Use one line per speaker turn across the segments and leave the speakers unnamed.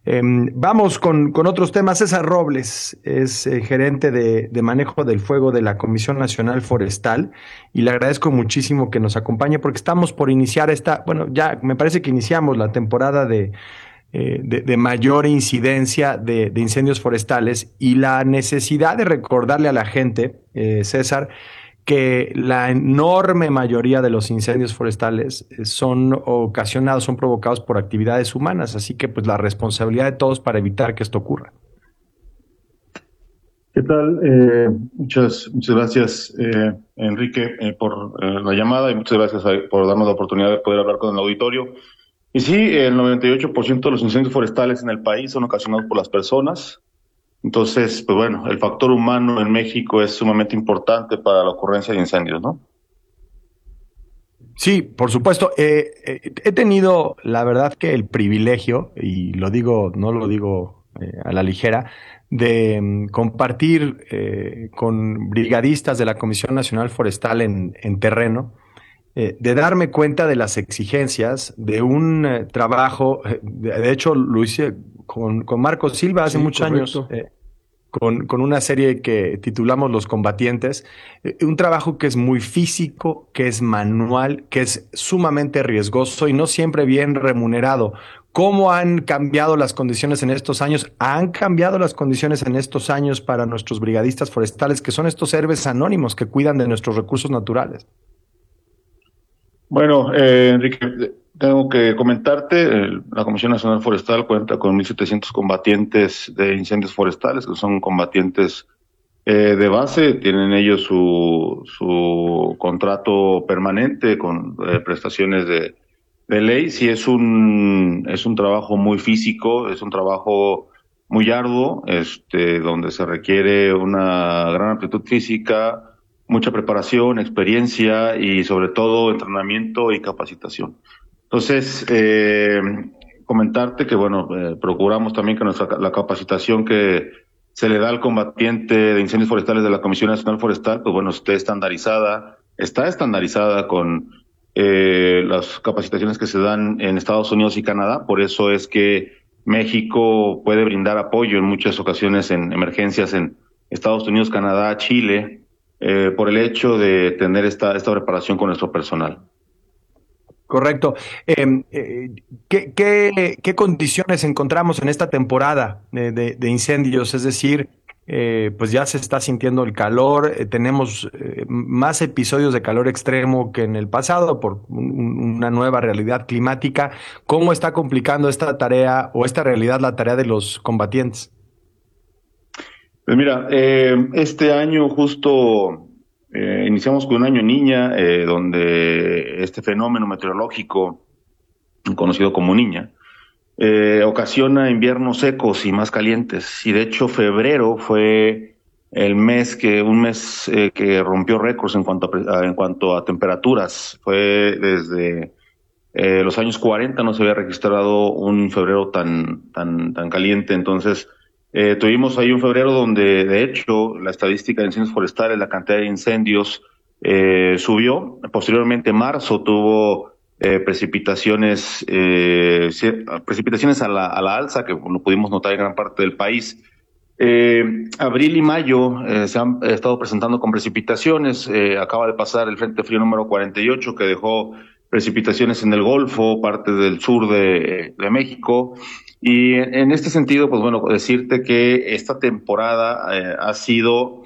Vamos con otros temas. César Robles es gerente de manejo del fuego de la Comisión Nacional Forestal y le agradezco muchísimo que nos acompañe porque estamos por iniciar bueno, ya me parece que iniciamos la temporada de mayor incidencia de incendios forestales y la necesidad de recordarle a la gente, César, que la enorme mayoría de los incendios forestales son provocados por actividades humanas, así que pues la responsabilidad de todos para evitar que esto ocurra.
¿Qué tal? Muchas gracias, Enrique, por la llamada y muchas gracias por darnos la oportunidad de poder hablar con el auditorio. Y sí, el 98% de los incendios forestales en el país son ocasionados por las personas. Entonces, pues bueno, el factor humano en México es sumamente importante para la ocurrencia de incendios, ¿no?
Sí, por supuesto. He tenido, la verdad, que el privilegio, y no lo digo a la ligera, de compartir con brigadistas de la Comisión Nacional Forestal en terreno, de darme cuenta de las exigencias de un trabajo, de hecho lo hice con Marco Silva hace
Sí,
muchos años,
correcto.
con una serie que titulamos Los Combatientes, un trabajo que es muy físico, que es manual, que es sumamente riesgoso y no siempre bien remunerado. ¿Cómo han cambiado las condiciones en estos años? Han cambiado las condiciones en estos años para nuestros brigadistas forestales, que son estos héroes anónimos que cuidan de nuestros recursos naturales.
Bueno, Enrique, tengo que comentarte, la Comisión Nacional Forestal cuenta con 1,700 combatientes de incendios forestales, que son combatientes de base, tienen ellos su contrato permanente con prestaciones de ley. Sí, es un trabajo muy físico, es un trabajo muy arduo, donde se requiere una gran aptitud física, mucha preparación, experiencia y sobre todo entrenamiento y capacitación. Entonces, comentarte que bueno, procuramos también que la capacitación que se le da al combatiente de incendios forestales de la Comisión Nacional Forestal, pues bueno, está estandarizada con las capacitaciones que se dan en Estados Unidos y Canadá. Por eso es que México puede brindar apoyo en muchas ocasiones en emergencias en Estados Unidos, Canadá, Chile, por el hecho de tener esta preparación con nuestro personal.
Correcto. ¿Qué condiciones encontramos en esta temporada de incendios? Es decir, pues ya se está sintiendo el calor, tenemos más episodios de calor extremo que en el pasado por una nueva realidad climática. ¿Cómo está complicando esta tarea o esta realidad la tarea de los combatientes?
Pues mira, este año justo iniciamos con un año niña, donde este fenómeno meteorológico, conocido como niña, ocasiona inviernos secos y más calientes. Y de hecho febrero fue un mes que rompió récords en cuanto a temperaturas. Fue desde los años 40 no se había registrado un febrero tan caliente. Entonces, tuvimos ahí un febrero donde, de hecho, la estadística de incendios forestales, la cantidad de incendios subió. Posteriormente, marzo tuvo precipitaciones a la alza, que lo pudimos notar en gran parte del país. Abril y mayo se han estado presentando con precipitaciones. Acaba de pasar el Frente Frío número 48, que dejó precipitaciones en el Golfo, parte del sur de México. Y en este sentido, pues bueno, decirte que esta temporada ha sido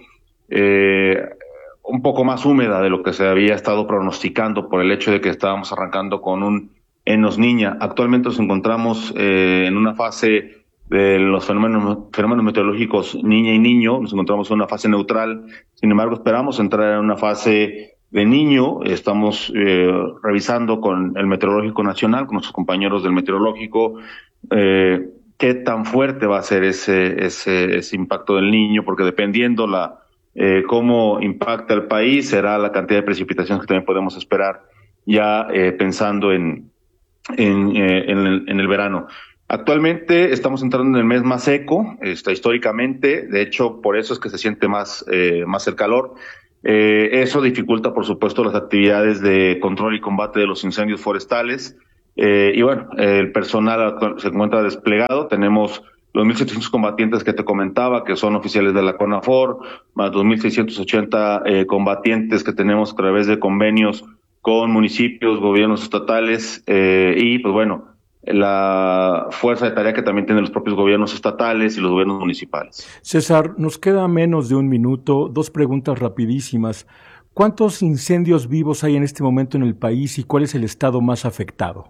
un poco más húmeda de lo que se había estado pronosticando por el hecho de que estábamos arrancando con un Enos Niña. Actualmente nos encontramos en una fase de los fenómenos meteorológicos niña y niño, nos encontramos en una fase neutral. Sin embargo, esperamos entrar en una fase de niño. Estamos revisando con el Meteorológico Nacional, con nuestros compañeros del Meteorológico, qué tan fuerte va a ser ese impacto del niño, porque dependiendo cómo impacta el país, será la cantidad de precipitaciones que también podemos esperar ya pensando en el verano. Actualmente estamos entrando en el mes más seco, históricamente. De hecho, por eso es que se siente más el calor. Eso dificulta, por supuesto, las actividades de control y combate de los incendios forestales. Y bueno, el personal se encuentra desplegado. Tenemos los 1.700 combatientes que te comentaba, que son oficiales de la CONAFOR, más 2.680 combatientes que tenemos a través de convenios con municipios, gobiernos estatales, y pues bueno, la fuerza de tarea que también tienen los propios gobiernos estatales y los gobiernos municipales.
César, nos queda menos de un minuto. 2 preguntas rapidísimas. ¿Cuántos incendios vivos hay en este momento en el país y cuál es el estado más afectado?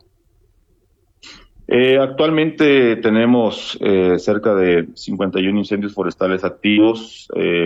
Actualmente tenemos cerca de 51 incendios forestales activos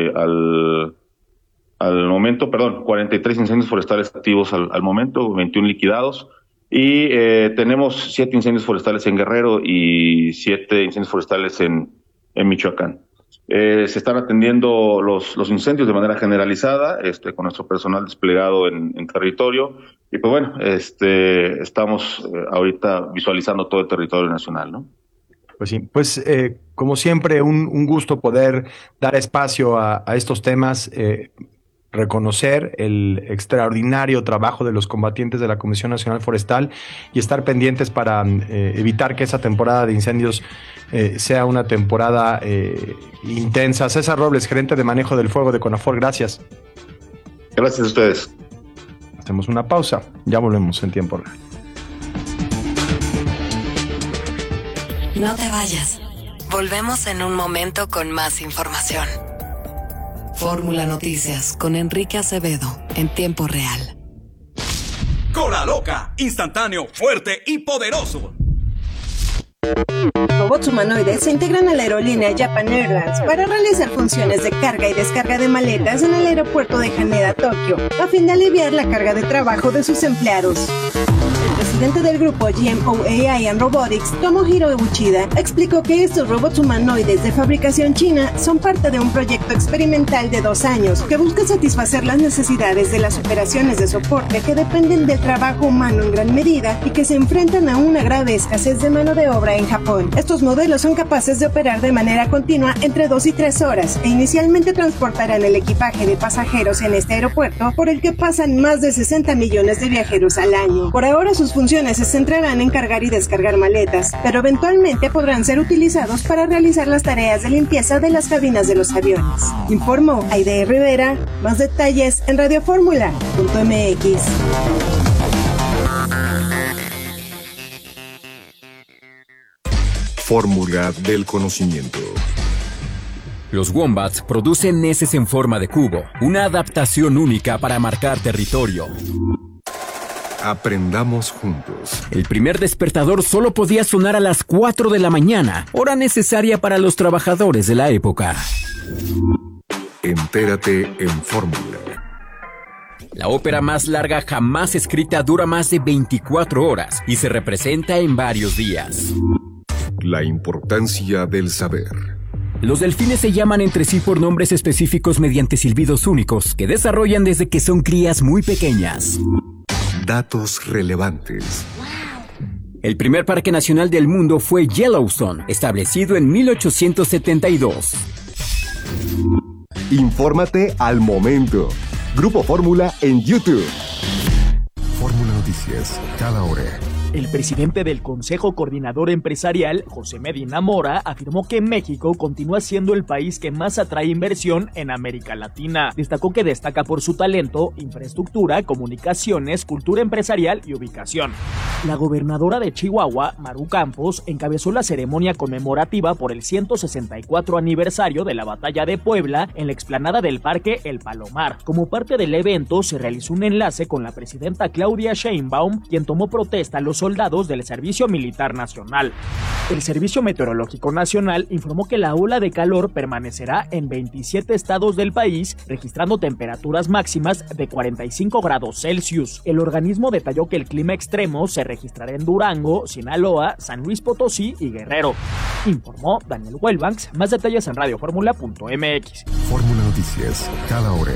al momento, 43 incendios forestales activos al momento, 21 liquidados. Y tenemos 7 incendios forestales en Guerrero y 7 incendios forestales en Michoacán. Se están atendiendo los incendios de manera generalizada, con nuestro personal desplegado en territorio. Y pues bueno, estamos ahorita visualizando todo el territorio nacional, ¿no?
Pues sí, pues como siempre, un gusto poder dar espacio a estos temas. Reconocer el extraordinario trabajo de los combatientes de la Comisión Nacional Forestal y estar pendientes para evitar que esa temporada de incendios sea una temporada intensa. César Robles, gerente de manejo del fuego de CONAFOR, gracias.
Gracias a ustedes.
Hacemos una pausa, ya volvemos en tiempo real.
No te vayas. Volvemos en un momento con más información. Fórmula Noticias con Enrique Acevedo en tiempo real.
Cola Loca, instantáneo, fuerte y poderoso.
Robots humanoides se integran a la aerolínea Japan Airlines para realizar funciones de carga y descarga de maletas en el aeropuerto de Haneda, Tokio, a fin de aliviar la carga de trabajo de sus empleados. El presidente del grupo GMO AI and Robotics, Tomohiro Uchida, explicó que estos robots humanoides de fabricación china son parte de un proyecto experimental de 2 años que busca satisfacer las necesidades de las operaciones de soporte que dependen del trabajo humano en gran medida y que se enfrentan a una grave escasez de mano de obra en Japón. Estos modelos son capaces de operar de manera continua entre 2 y 3 horas e inicialmente transportarán el equipaje de pasajeros en este aeropuerto por el que pasan más de 60 millones de viajeros al año. Por ahora sus funciones se centrarán en cargar y descargar maletas, pero eventualmente podrán ser utilizados para realizar las tareas de limpieza de las cabinas de los aviones. Informó Aide Rivera. Más detalles en radioformula.mx.
Fórmula del conocimiento.
Los wombats producen heces en forma de cubo, una adaptación única para marcar territorio.
Aprendamos juntos.
El primer despertador solo podía sonar a las 4 de la mañana, hora necesaria para los trabajadores de la época.
Entérate en Fórmula.
La ópera más larga jamás escrita dura más de 24 horas y se representa en varios días.
La importancia del saber.
Los delfines se llaman entre sí por nombres específicos mediante silbidos únicos que desarrollan desde que son crías muy pequeñas.
Datos relevantes.
El primer parque nacional del mundo fue Yellowstone, establecido en 1872.
Infórmate al momento. Grupo Fórmula en YouTube. Fórmula Noticias, cada hora.
El presidente del Consejo Coordinador Empresarial, José Medina Mora, afirmó que México continúa siendo el país que más atrae inversión en América Latina. Destacó que destaca por su talento, infraestructura, comunicaciones, cultura empresarial y ubicación. La gobernadora de Chihuahua, Maru Campos, encabezó la ceremonia conmemorativa por el 164 aniversario de la Batalla de Puebla en la explanada del Parque El Palomar. Como parte del evento, se realizó un enlace con la presidenta Claudia Sheinbaum, quien tomó protesta a los soldados del Servicio Militar Nacional. El Servicio Meteorológico Nacional informó que la ola de calor permanecerá en 27 estados del país, registrando temperaturas máximas de 45 grados Celsius. El organismo detalló que el clima extremo se registrará en Durango, Sinaloa, San Luis Potosí y Guerrero. Informó Daniel Wellbanks. Más detalles en radioformula.mx.
Fórmula Noticias, cada hora.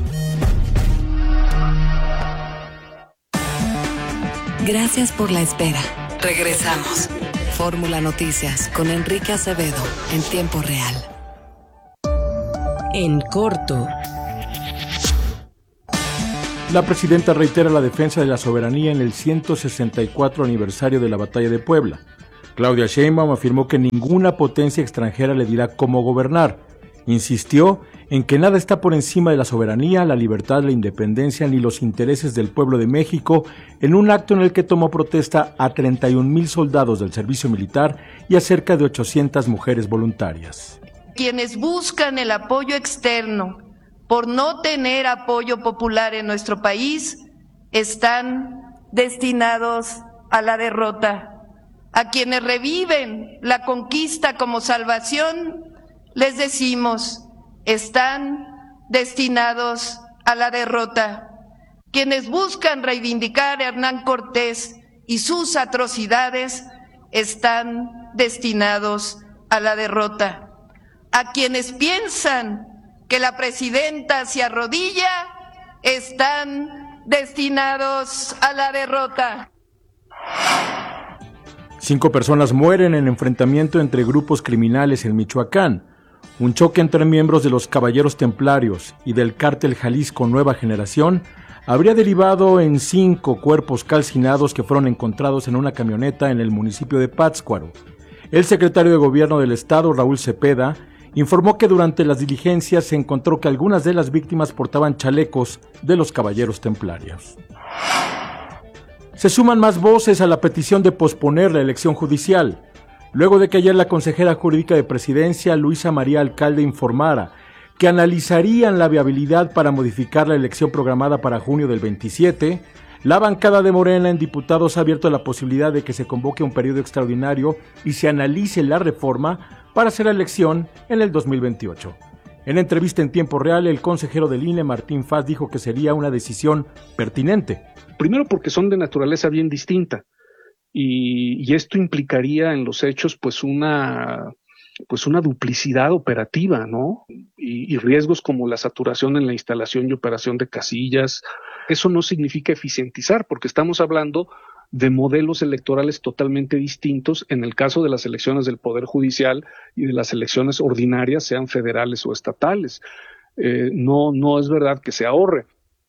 Gracias por la espera. Regresamos. Fórmula Noticias con Enrique Acevedo en tiempo real. En corto.
La presidenta reitera la defensa de la soberanía en el 164 aniversario de la Batalla de Puebla. Claudia Sheinbaum afirmó que ninguna potencia extranjera le dirá cómo gobernar. Insistió en que nada está por encima de la soberanía, la libertad, la independencia ni los intereses del pueblo de México en un acto en el que tomó protesta a 31,000 soldados del servicio militar y a cerca de 800 mujeres voluntarias.
Quienes buscan el apoyo externo por no tener apoyo popular en nuestro país están destinados a la derrota. A quienes reviven la conquista como salvación, les decimos, están destinados a la derrota. Quienes buscan reivindicar a Hernán Cortés y sus atrocidades, están destinados a la derrota. A quienes piensan que la presidenta se arrodilla, están destinados a la derrota.
5 personas mueren en enfrentamiento entre grupos criminales en Michoacán. Un choque entre miembros de los Caballeros Templarios y del cártel Jalisco Nueva Generación habría derivado en 5 cuerpos calcinados que fueron encontrados en una camioneta en el municipio de Pátzcuaro. El secretario de Gobierno del Estado, Raúl Cepeda, informó que durante las diligencias se encontró que algunas de las víctimas portaban chalecos de los Caballeros Templarios. Se suman más voces a la petición de posponer la elección judicial, luego de que ayer la consejera jurídica de Presidencia, Luisa María Alcalde, informara que analizarían la viabilidad para modificar la elección programada para junio del 27, la bancada de Morena en diputados ha abierto la posibilidad de que se convoque un periodo extraordinario y se analice la reforma para hacer la elección en el 2028. En entrevista en tiempo real, el consejero del INE, Martín Faz, dijo que sería una decisión pertinente.
Primero porque son de naturaleza bien distinta y esto implicaría en los hechos pues una duplicidad operativa, ¿no? Y riesgos como la saturación en la instalación y operación de casillas. Eso no significa eficientizar porque estamos hablando de modelos electorales totalmente distintos en el caso de las elecciones del Poder Judicial y de las elecciones ordinarias, sean federales o estatales. No es verdad que se ahorre.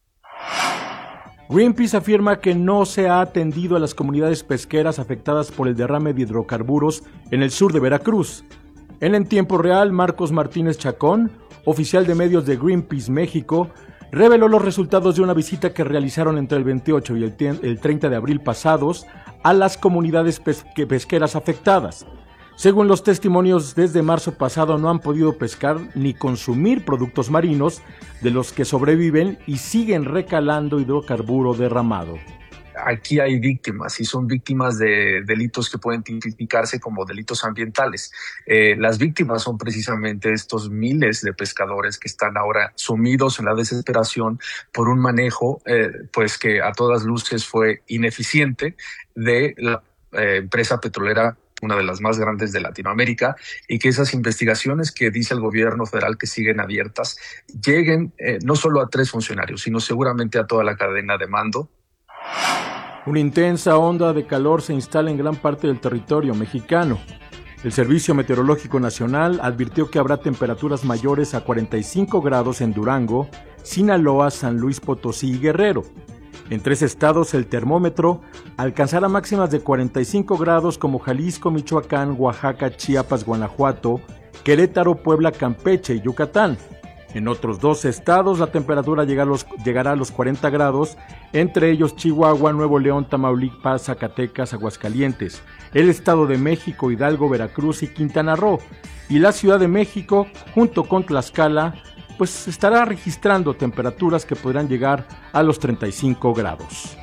Greenpeace afirma que no se ha atendido a las comunidades pesqueras afectadas por el derrame de hidrocarburos en el sur de Veracruz. En tiempo real, Marcos Martínez Chacón, oficial de medios de Greenpeace México, reveló los resultados de una visita que realizaron entre el 28 y el 30 de abril pasados a las comunidades pesqueras afectadas. Según los testimonios, desde marzo pasado no han podido pescar ni consumir productos marinos de los que sobreviven y siguen recalando hidrocarburo derramado.
Aquí hay víctimas y son víctimas de delitos que pueden tipificarse como delitos ambientales. Las víctimas son precisamente estos miles de pescadores que están ahora sumidos en la desesperación por un manejo pues que a todas luces fue ineficiente de la empresa petrolera, una de las más grandes de Latinoamérica, y que esas investigaciones que dice el gobierno federal que siguen abiertas lleguen no solo a 3 funcionarios, sino seguramente a toda la cadena de mando.
Una intensa onda de calor se instala en gran parte del territorio mexicano. El Servicio Meteorológico Nacional advirtió que habrá temperaturas mayores a 45 grados en Durango, Sinaloa, San Luis Potosí y Guerrero. En 3 estados el termómetro alcanzará máximas de 45 grados como Jalisco, Michoacán, Oaxaca, Chiapas, Guanajuato, Querétaro, Puebla, Campeche y Yucatán. En otros 2 estados la temperatura llegará a los 40 grados, entre ellos Chihuahua, Nuevo León, Tamaulipas, Zacatecas, Aguascalientes, el Estado de México, Hidalgo, Veracruz y Quintana Roo. Y la Ciudad de México, junto con Tlaxcala, pues estará registrando temperaturas que podrán llegar a los 35 grados.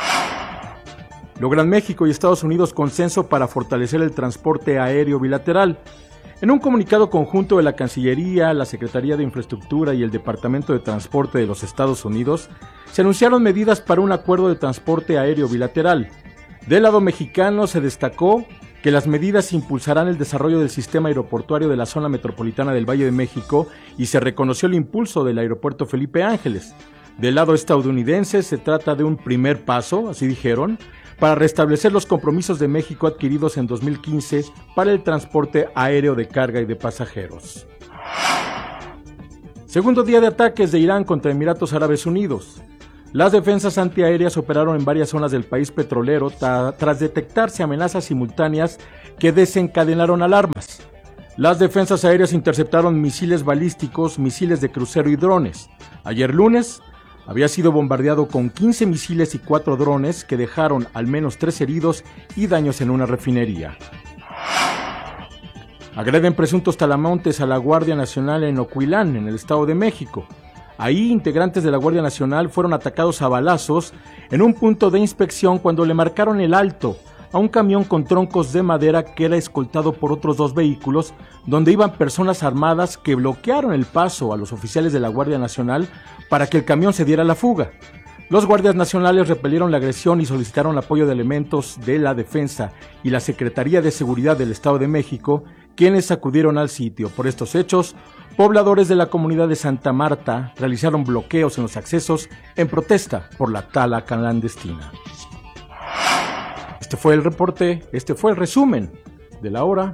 Logran México y Estados Unidos consenso para fortalecer el transporte aéreo bilateral. En un comunicado conjunto de la Cancillería, la Secretaría de Infraestructura y el Departamento de Transporte de los Estados Unidos, se anunciaron medidas para un acuerdo de transporte aéreo bilateral. Del lado mexicano se destacó que las medidas impulsarán el desarrollo del sistema aeroportuario de la zona metropolitana del Valle de México y se reconoció el impulso del aeropuerto Felipe Ángeles. Del lado estadounidense se trata de un primer paso, así dijeron, para restablecer los compromisos de México adquiridos en 2015 para el transporte aéreo de carga y de pasajeros. Segundo día de ataques de Irán contra Emiratos Árabes Unidos. Las defensas antiaéreas operaron en varias zonas del país petrolero tras detectarse amenazas simultáneas que desencadenaron alarmas. Las defensas aéreas interceptaron misiles balísticos, misiles de crucero y drones. Ayer lunes había sido bombardeado con 15 misiles y 4 drones que dejaron al menos 3 heridos y daños en una refinería. Agreden presuntos talamontes a la Guardia Nacional en Ocuilán, en el Estado de México. Ahí, integrantes de la Guardia Nacional fueron atacados a balazos en un punto de inspección cuando le marcaron el alto a un camión con troncos de madera que era escoltado por otros 2 vehículos, donde iban personas armadas que bloquearon el paso a los oficiales de la Guardia Nacional para que el camión se diera la fuga. Los guardias nacionales repelieron la agresión y solicitaron el apoyo de elementos de la Defensa y la Secretaría de Seguridad del Estado de México, quienes acudieron al sitio. Por estos hechos, pobladores de la comunidad de Santa Marta realizaron bloqueos en los accesos en protesta por la tala clandestina. Este fue el reporte, este fue el resumen de la hora.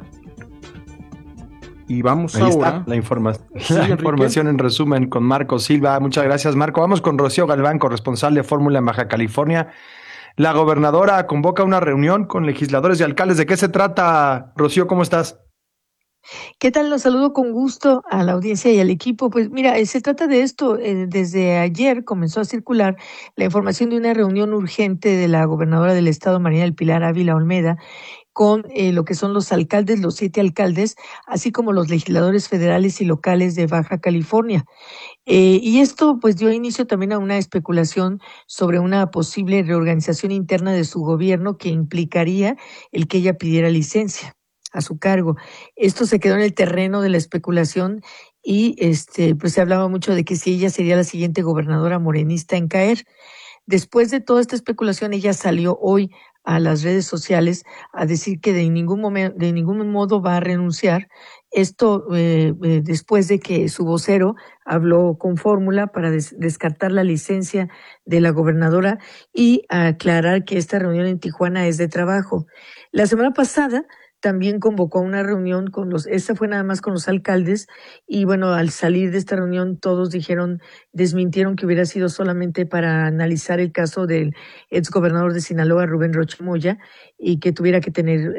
Y vamos
ahí
ahora.
Está la información en resumen con Marco Silva. Muchas gracias, Marco. Vamos con Rocío Galván, corresponsal de Fórmula en Baja California. La gobernadora convoca una reunión con legisladores y alcaldes. ¿De qué se trata, Rocío? ¿Cómo estás?
¿Qué tal? Los saludo con gusto a la audiencia y al equipo. Pues mira, se trata de esto. Desde ayer comenzó a circular la información de una reunión urgente de la gobernadora del estado, María del Pilar Ávila Olmeda, con lo que son los alcaldes, los 7 alcaldes, así como los legisladores federales y locales de Baja California. Y esto pues dio inicio también a una especulación sobre una posible reorganización interna de su gobierno que implicaría el que ella pidiera licencia a su cargo. Esto se quedó en el terreno de la especulación y pues se hablaba mucho de que si ella sería la siguiente gobernadora morenista en caer. Después de toda esta especulación, ella salió hoy a las redes sociales a decir que de ningún modo va a renunciar. Esto después de que su vocero habló con Fórmula para descartar la licencia de la gobernadora y aclarar que esta reunión en Tijuana es de trabajo. La semana pasada también convocó una reunión esta fue nada más con los alcaldes, y bueno, al salir de esta reunión todos desmintieron que hubiera sido solamente para analizar el caso del exgobernador de Sinaloa, Rubén Rocha Moya, y que tuviera que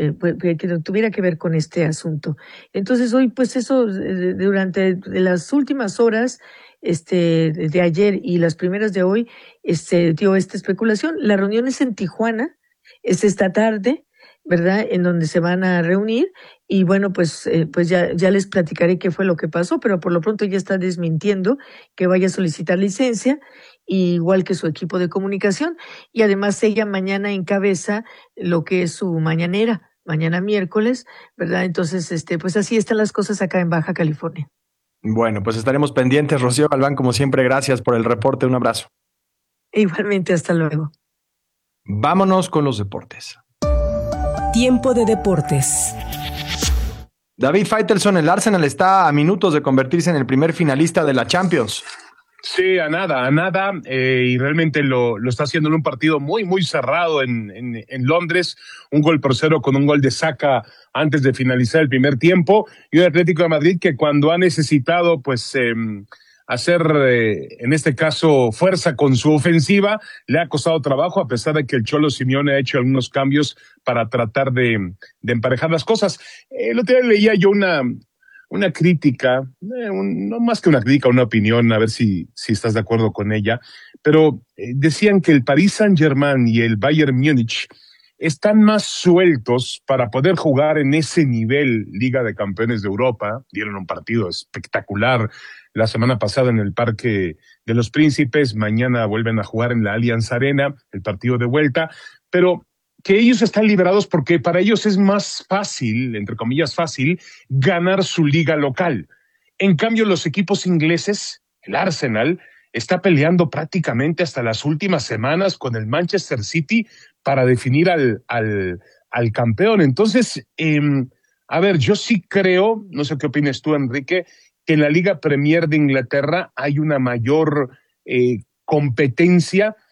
ver con este asunto. Entonces hoy, pues eso, durante las últimas horas, de ayer y las primeras de hoy, dio esta especulación. La reunión es en Tijuana, es esta tarde, ¿verdad?, en donde se van a reunir, y bueno, pues ya les platicaré qué fue lo que pasó, pero por lo pronto ella está desmintiendo que vaya a solicitar licencia, igual que su equipo de comunicación, y además ella mañana encabeza lo que es su mañanera, mañana miércoles, ¿verdad? Entonces, pues así están las cosas acá en Baja California.
Bueno, pues estaremos pendientes. Rocío Galván, como siempre, gracias por el reporte. Un abrazo.
Igualmente, hasta luego.
Vámonos con los deportes.
Tiempo de deportes.
David Faitelson, el Arsenal está a minutos de convertirse en el primer finalista de la Champions.
Sí, a nada, y realmente lo está haciendo en un partido muy, muy cerrado en Londres, 1-0 con un gol de Saka antes de finalizar el primer tiempo, y un Atlético de Madrid que cuando ha necesitado, pues, hacer, en este caso, fuerza con su ofensiva, le ha costado trabajo, a pesar de que el Cholo Simeone ha hecho algunos cambios para tratar de emparejar las cosas. El otro día leía yo una crítica, no más que una crítica, una opinión, a ver si estás de acuerdo con ella, pero decían que el Paris Saint-Germain y el Bayern Múnich están más sueltos para poder jugar en ese nivel Liga de Campeones de Europa. Dieron un partido espectacular la semana pasada en el Parque de los Príncipes, mañana vuelven a jugar en la Allianz Arena, el partido de vuelta, pero que ellos están liberados porque para ellos es más fácil, entre comillas fácil, ganar su liga local. En cambio, los equipos ingleses, el Arsenal, está peleando prácticamente hasta las últimas semanas con el Manchester City para definir al campeón. Entonces, a ver, yo sí creo, no sé qué opinas tú, Enrique, que en la Liga Premier de Inglaterra hay una mayor competencia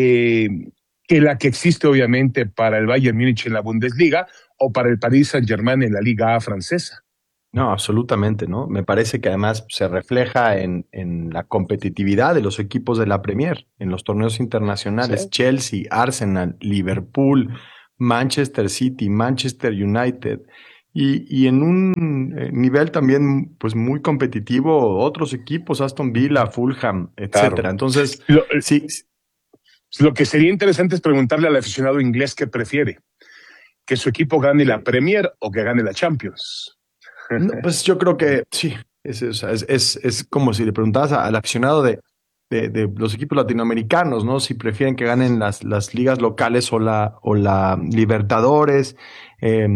que la que existe obviamente para el Bayern Múnich en la Bundesliga o para el Paris Saint-Germain en la Liga A francesa.
No, absolutamente, ¿no? Me parece que además se refleja en la competitividad de los equipos de la Premier, en los torneos internacionales.
Sí.
Chelsea, Arsenal, Liverpool, Manchester City, Manchester United, y en un nivel también pues muy competitivo otros equipos, Aston Villa, Fulham, etcétera.
Claro.
Entonces, sí,
Lo que sería interesante es preguntarle al aficionado inglés qué prefiere, que su equipo gane la Premier o que gane la Champions.
no, pues yo creo que sí, o sea, es como si le preguntabas al aficionado de los equipos latinoamericanos, ¿no? Si prefieren que ganen las ligas locales o la Libertadores. Eh,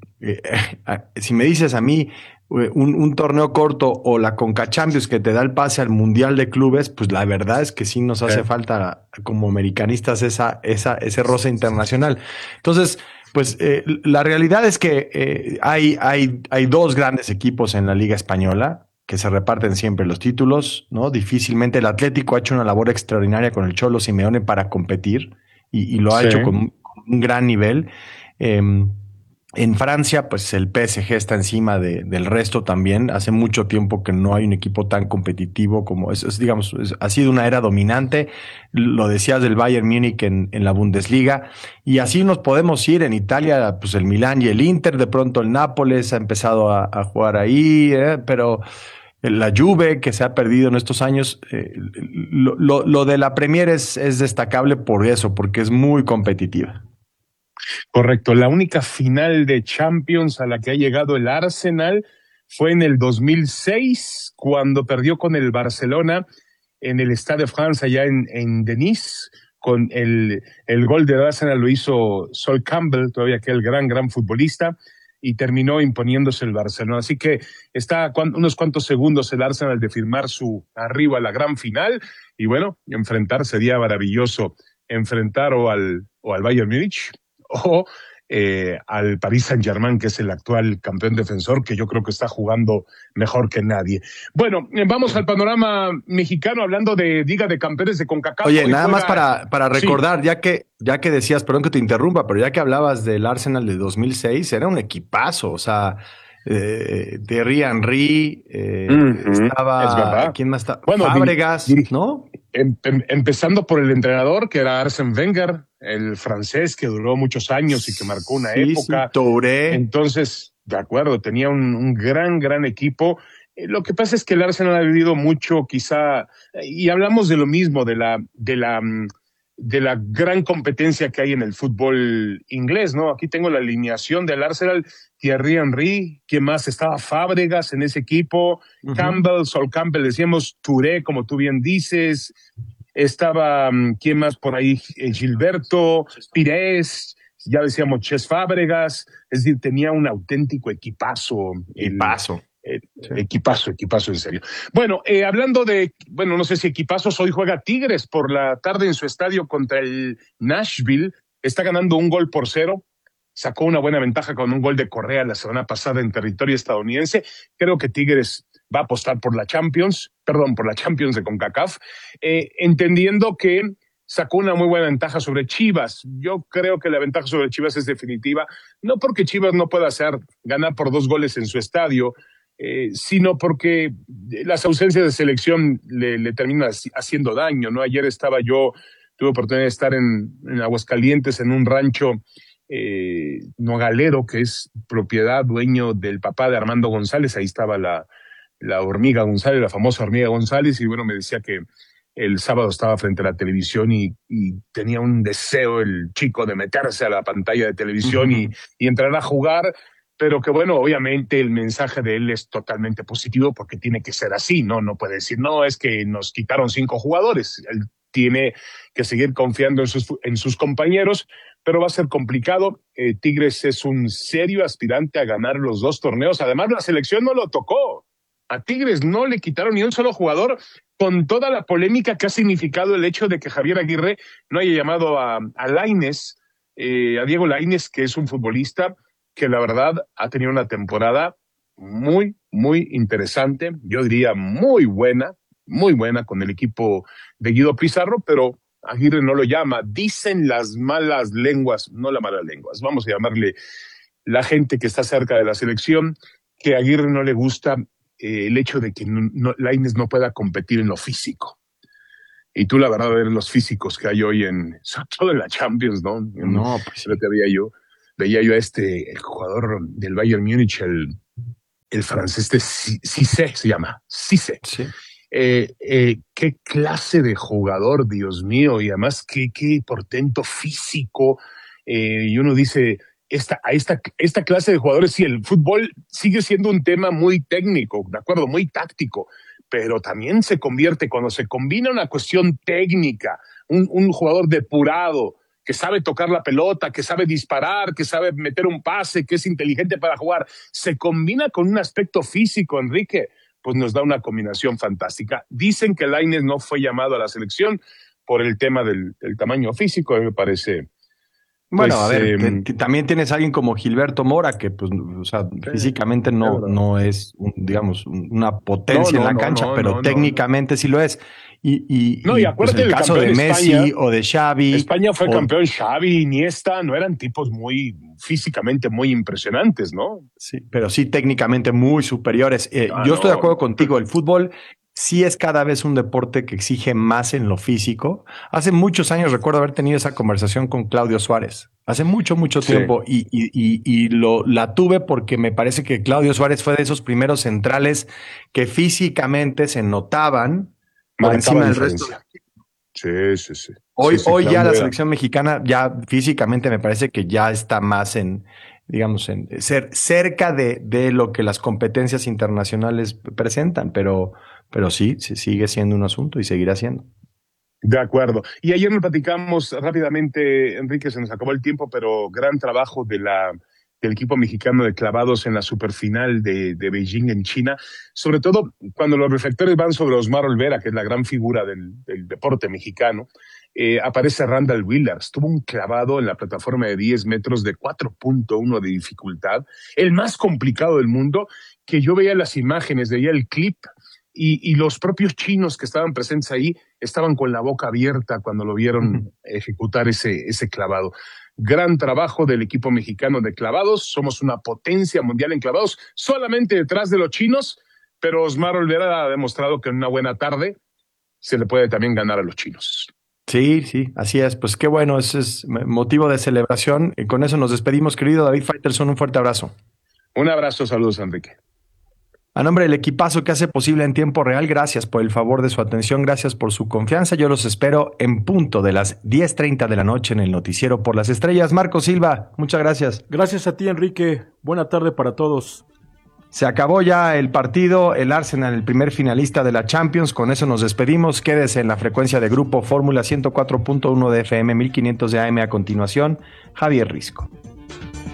si me dices a mí un torneo corto o la Conca Champions que te da el pase al Mundial de Clubes, pues la verdad es que sí nos hace falta como americanistas ese roce internacional. Entonces, pues la realidad es que hay dos grandes equipos en la Liga Española que se reparten siempre los títulos, ¿no? Difícilmente el Atlético ha hecho una labor extraordinaria con el Cholo Simeone para competir y lo ha hecho con un gran nivel. En Francia, pues el PSG está encima del resto también. Hace mucho tiempo que no hay un equipo tan competitivo como digamos, ha sido una era dominante. Lo decías del Bayern Múnich en la Bundesliga. Y así nos podemos ir en Italia, pues el Milán y el Inter. De pronto el Nápoles ha empezado a jugar ahí, pero la Juve, que se ha perdido en estos años. Lo de la Premier es destacable por eso, porque es muy competitiva.
Correcto, la única final de Champions a la que ha llegado el Arsenal fue en el 2006, cuando perdió con el Barcelona en el Stade de France allá en Denis. Con el gol del Arsenal lo hizo Sol Campbell, todavía aquel gran futbolista, y terminó imponiéndose el Barcelona. Así que está unos cuantos segundos el Arsenal de firmar su arribo a la gran final, y bueno, enfrentar sería maravilloso, enfrentar o al Bayern Múnich o al Paris Saint-Germain, que es el actual campeón defensor, que yo creo que está jugando mejor que nadie. Bueno, vamos al panorama mexicano, hablando de Liga de Campeones de CONCACAF.
Oye, nada más para recordar, sí, ya que decías, perdón que te interrumpa, pero ya que hablabas del Arsenal de 2006, era un equipazo, o sea, Thierry Henry, estaba, ¿quién más está? Bueno, Fábregas, ¿no?
Empezando por el entrenador, que era Arsène Wenger, el francés que duró muchos años y que marcó una época.
Sí, Touré.
Entonces, de acuerdo, tenía un gran equipo. Lo que pasa es que el Arsenal ha vivido mucho, quizá, y hablamos de lo mismo, de la gran competencia que hay en el fútbol inglés, ¿no? Aquí tengo la alineación del Arsenal: Thierry Henry, ¿quién más? Estaba Fábregas en ese equipo, Campbell, Sol Campbell, decíamos Touré, como tú bien dices, estaba, ¿quién más por ahí? Gilberto, Pires, ya decíamos Cesc Fábregas, es decir, tenía un auténtico equipazo. Equipazo, en serio. Bueno, hablando de, no sé si equipazos, hoy juega Tigres por la tarde en su estadio contra el Nashville, está ganando 1-0, sacó una buena ventaja con un gol de Correa la semana pasada en territorio estadounidense. Creo que Tigres va a apostar por la Champions de CONCACAF, entendiendo que sacó una muy buena ventaja sobre Chivas. Yo creo que la ventaja sobre Chivas es definitiva, no porque Chivas no pueda ganar por 2 goles en su estadio, sino porque las ausencias de selección le terminan haciendo daño, ¿no? Ayer tuve oportunidad de estar en Aguascalientes, en un rancho nogalero, que es dueño del papá de Armando González. Ahí estaba la hormiga González, la famosa hormiga González, y bueno, me decía que el sábado estaba frente a la televisión y tenía un deseo el chico de meterse a la pantalla de televisión y entrar a jugar, pero que bueno, obviamente el mensaje de él es totalmente positivo porque tiene que ser así, ¿no? No puede decir, no, es que nos quitaron 5 jugadores. Él tiene que seguir confiando en sus compañeros, pero va a ser complicado. Tigres es un serio aspirante a ganar los 2 torneos. Además, la selección no lo tocó. A Tigres no le quitaron ni un solo jugador, con toda la polémica que ha significado el hecho de que Javier Aguirre no haya llamado a Lainez, a Diego Lainez, que es un futbolista que la verdad ha tenido una temporada muy interesante, yo diría muy buena con el equipo de Guido Pizarro, pero Aguirre no lo llama. Dicen las malas lenguas, no las malas lenguas, vamos a llamarle la gente que está cerca de la selección, que a Aguirre no le gusta el hecho de que Lainez no pueda competir en lo físico. Y tú, la verdad, ver los físicos que hay hoy sobre todo en la Champions, ¿no?
No, pues
lo que veía yo a el jugador del Bayern Múnich, el francés Cissé se llama, Cissé.
Sí.
Qué clase de jugador, Dios mío, y además qué portento físico. Y uno dice, esta clase de jugadores, sí, el fútbol sigue siendo un tema muy técnico, de acuerdo, muy táctico, pero también se convierte, cuando se combina una cuestión técnica, un jugador depurado, que sabe tocar la pelota, que sabe disparar, que sabe meter un pase, que es inteligente para jugar, se combina con un aspecto físico, Enrique, pues nos da una combinación fantástica. Dicen que Lainez no fue llamado a la selección por el tema del tamaño físico, a mí me parece.
Bueno, a ver, también tienes a alguien como Gilberto Mora, que pues, o sea, físicamente no es, digamos, una potencia en la cancha, pero técnicamente sí lo es. Y
acuérdate
pues, el caso de Messi
España,
o de Xavi.
España fue campeón, Xavi, Iniesta, no eran tipos físicamente muy impresionantes, ¿no?
Sí, pero sí técnicamente muy superiores. Yo estoy de acuerdo contigo, el fútbol sí es cada vez un deporte que exige más en lo físico. Hace muchos años recuerdo haber tenido esa conversación con Claudio Suárez. Hace mucho tiempo. Y la tuve porque me parece que Claudio Suárez fue de esos primeros centrales que físicamente se notaban por encima del resto.
Sí.
Hoy ya la
Claudio
selección mexicana ya físicamente me parece que ya está más en ser cerca de lo que las competencias internacionales presentan, pero sí sigue siendo un asunto y seguirá siendo.
De acuerdo. Y ayer nos platicamos rápidamente, Enrique, se nos acabó el tiempo, pero gran trabajo del equipo mexicano de clavados en la superfinal de Beijing en China, sobre todo cuando los reflectores van sobre Osmar Olvera, que es la gran figura del deporte mexicano. Aparece Randall Willers, tuvo un clavado en la plataforma de 10 metros de 4.1 de dificultad, el más complicado del mundo, que yo veía las imágenes, veía el clip, y los propios chinos que estaban presentes ahí estaban con la boca abierta cuando lo vieron ejecutar ese clavado. Gran trabajo del equipo mexicano de clavados, somos una potencia mundial en clavados, solamente detrás de los chinos, pero Osmar Olvera ha demostrado que en una buena tarde se le puede también ganar a los chinos.
Sí, así es. Pues qué bueno, ese es motivo de celebración. Y con eso nos despedimos, querido David Faitelson, un fuerte abrazo.
Un abrazo, saludos, Enrique.
A nombre del equipazo que hace posible en tiempo real, gracias por el favor de su atención, gracias por su confianza. Yo los espero en punto de las 10:30 de la noche en el Noticiero por las Estrellas. Marco Silva, muchas gracias.
Gracias a ti, Enrique. Buena tarde para todos.
Se acabó ya el partido, el Arsenal, el primer finalista de la Champions. Con eso nos despedimos. Quédese en la frecuencia de Grupo Fórmula 104.1 de FM, 1500 de AM. A continuación, Javier Risco.